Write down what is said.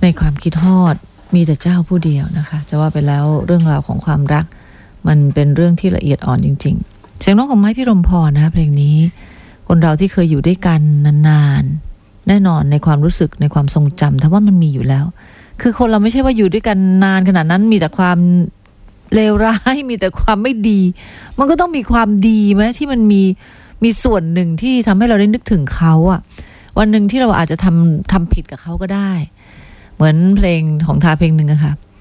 ในความคิดฮอดมีแต่เจ้าผู้เดียวนะคะจะว่าไปแล้วเรื่องราวของความรักมันเป็นเรื่องที่ละเอียดอ่อนจริงๆเสียงร้องของไม้พิรมพรนะคะเพลงนี้คนเราที่เคยอยู่ด้วยกันนานๆแน่นอนในความรู้สึกในความทรงจำถ้าว่ามันมีอยู่แล้วคือคนเราไม่ใช่ว่าอยู่ด้วยกันนานขนาดนั้นมีแต่ความเลวร้ายมีแต่ความไม่ดีมันก็ต้องมีความดีไหมที่มันมีส่วนหนึ่งที่ทำให้เราได้นึกถึงเขาอะวันหนึ่งที่เราอาจจะทำผิดกับเขาก็ได้เหมือนเพลงของทาเพลงหนึ่งอะค่ะ